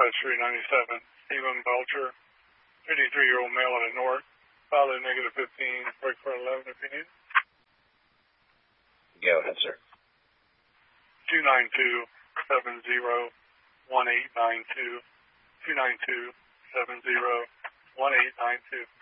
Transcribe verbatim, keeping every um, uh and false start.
West Street ninety-seven. Stephen Belcher, fifty-three-year-old male at the north. Father negative fifteen, break for eleven if you need. Go ahead, sir. two nine two, seven zero, one eight nine two. two nine two, seven zero, one eight nine two.